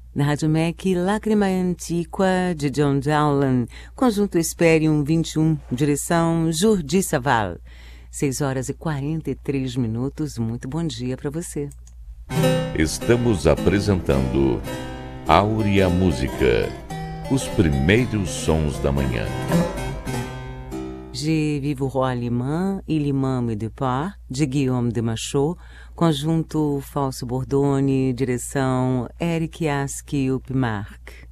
Na Rádio MEC, Lágrima Antiqua, de John Dowland, Conjunto Hesperium 21, direção Jordi Savall. 6h43, muito bom dia para você. Estamos apresentando Áurea Música, os primeiros sons da manhã. Je vive au roi Liman e Liman me départ, de Guillaume de Machaut, conjunto Falso Bordone, direção Eric Aski Upmark.